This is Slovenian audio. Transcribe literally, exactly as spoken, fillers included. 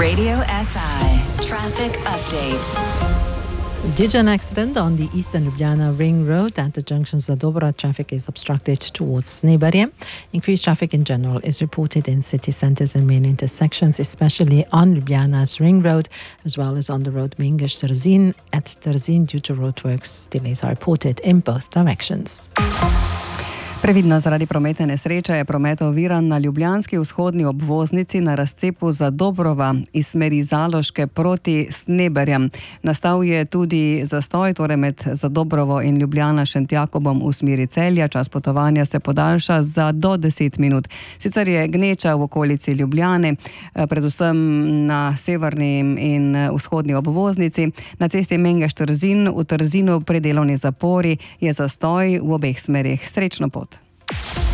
Radio S I Traffic Update. Due to an accident on the Eastern Ljubljana Ring Road at the junction Zadobra, traffic is obstructed towards Snebarje. Increased traffic in general is reported in city centres and main intersections, especially on Ljubljana's Ring Road, as well as on the road Mengeš-Trzin. At Trzin, due to roadworks, delays are reported in both directions. Previdno zaradi prometne nesreče je promet oviran na ljubljanski vzhodni obvoznici na razcepu Zadobrova iz smeri Zaloške proti Sneberjem. Nastal je tudi zastoj, torej med Zadobrovo in Ljubljana-Šentjakobom v smeri Celja. Čas potovanja se podaljša za do deset minut. Sicer je gneča v okolici Ljubljane, predvsem na severni in vzhodni obvoznici. Na cesti Mengeš-Trzin v Trzinu pri delovni zapori je zastoj v obeh smerih. Srečno pot.